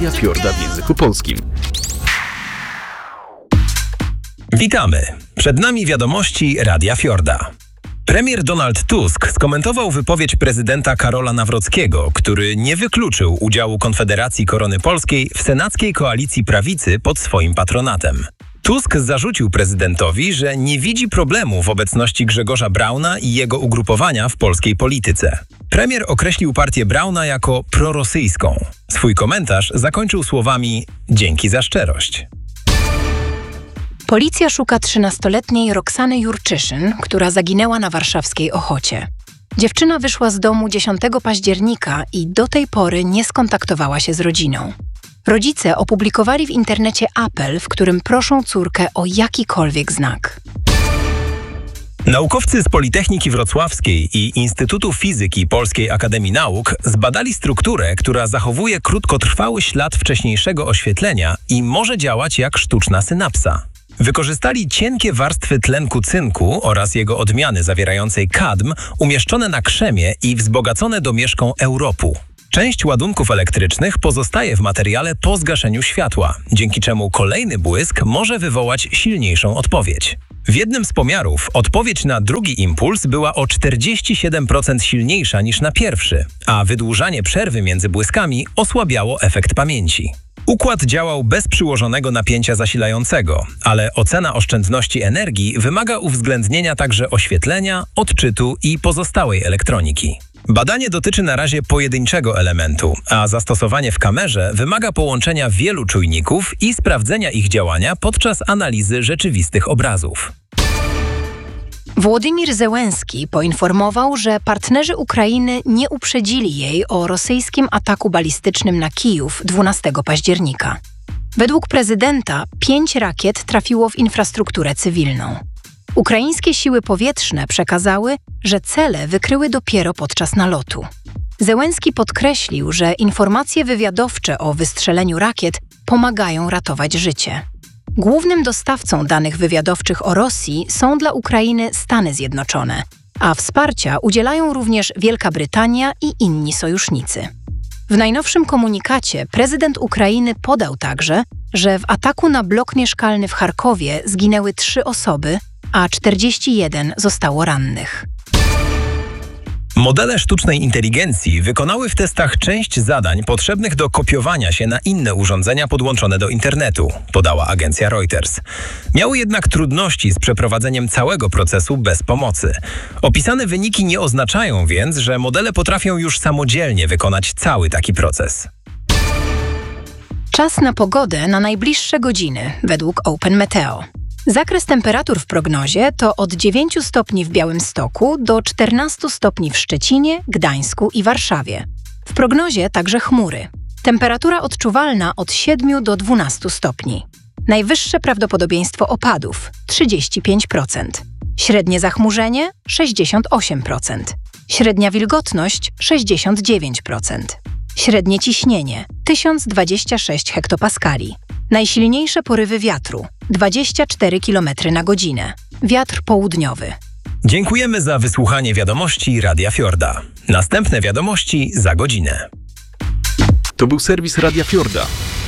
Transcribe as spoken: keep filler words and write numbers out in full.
Radia Fiorda w języku polskim. Witamy. Przed nami wiadomości Radia Fiorda. Premier Donald Tusk skomentował wypowiedź prezydenta Karola Nawrockiego, który nie wykluczył udziału Konfederacji Korony Polskiej w senackiej koalicji prawicy pod swoim patronatem. Tusk zarzucił prezydentowi, że nie widzi problemu w obecności Grzegorza Brauna i jego ugrupowania w polskiej polityce. Premier określił partię Brauna jako prorosyjską. Swój komentarz zakończył słowami: dzięki za szczerość. Policja szuka trzynastoletniej Roxany Jurczyszyn, która zaginęła na warszawskiej Ochocie. Dziewczyna wyszła z domu dziesiątego października i do tej pory nie skontaktowała się z rodziną. Rodzice opublikowali w internecie apel, w którym proszą córkę o jakikolwiek znak. Naukowcy z Politechniki Wrocławskiej i Instytutu Fizyki Polskiej Akademii Nauk zbadali strukturę, która zachowuje krótkotrwały ślad wcześniejszego oświetlenia i może działać jak sztuczna synapsa. Wykorzystali cienkie warstwy tlenku cynku oraz jego odmiany zawierającej kadm umieszczone na krzemie i wzbogacone domieszką europu. Część ładunków elektrycznych pozostaje w materiale po zgaszeniu światła, dzięki czemu kolejny błysk może wywołać silniejszą odpowiedź. W jednym z pomiarów odpowiedź na drugi impuls była o czterdzieści siedem procent silniejsza niż na pierwszy, a wydłużanie przerwy między błyskami osłabiało efekt pamięci. Układ działał bez przyłożonego napięcia zasilającego, ale ocena oszczędności energii wymaga uwzględnienia także oświetlenia, odczytu i pozostałej elektroniki. Badanie dotyczy na razie pojedynczego elementu, a zastosowanie w kamerze wymaga połączenia wielu czujników i sprawdzenia ich działania podczas analizy rzeczywistych obrazów. Władimir Zełenski poinformował, że partnerzy Ukrainy nie uprzedzili jej o rosyjskim ataku balistycznym na Kijów dwunastego października. Według prezydenta pięć rakiet trafiło w infrastrukturę cywilną. Ukraińskie siły powietrzne przekazały, że cele wykryły dopiero podczas nalotu. Zełenski podkreślił, że informacje wywiadowcze o wystrzeleniu rakiet pomagają ratować życie. Głównym dostawcą danych wywiadowczych o Rosji są dla Ukrainy Stany Zjednoczone, a wsparcia udzielają również Wielka Brytania i inni sojusznicy. W najnowszym komunikacie prezydent Ukrainy podał także, że w ataku na blok mieszkalny w Charkowie zginęły trzy osoby, a czterdzieści jeden zostało rannych. Modele sztucznej inteligencji wykonały w testach część zadań potrzebnych do kopiowania się na inne urządzenia podłączone do internetu, podała agencja Reuters. Miały jednak trudności z przeprowadzeniem całego procesu bez pomocy. Opisane wyniki nie oznaczają więc, że modele potrafią już samodzielnie wykonać cały taki proces. Czas na pogodę na najbliższe godziny według Open Meteo. Zakres temperatur w prognozie to od dziewięciu stopni w Białymstoku do czternastu stopni w Szczecinie, Gdańsku i Warszawie. W prognozie także chmury. Temperatura odczuwalna od siedmiu do dwunastu stopni. Najwyższe prawdopodobieństwo opadów – trzydzieści pięć procent. Średnie zachmurzenie – sześćdziesiąt osiem procent. Średnia wilgotność – sześćdziesiąt dziewięć procent. Średnie ciśnienie – tysiąc dwadzieścia sześć hektopaskali. Najsilniejsze porywy wiatru – dwadzieścia cztery kilometry na godzinę. Wiatr południowy. Dziękujemy za wysłuchanie wiadomości Radia Fiorda. Następne wiadomości za godzinę. To był serwis Radia Fiorda.